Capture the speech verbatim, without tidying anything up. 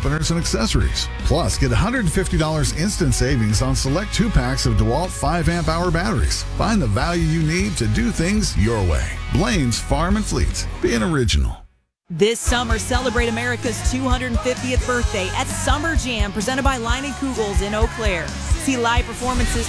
openers and accessories. Plus, get one hundred fifty dollars instant savings on select two packs of DeWalt five amp hour batteries. Find the value you need to do things your way. Blaine's Farm and Fleet. Be an original. This summer, celebrate America's two hundred fiftieth birthday at Summer Jam, presented by Line and Kugels in Eau Claire. See live performances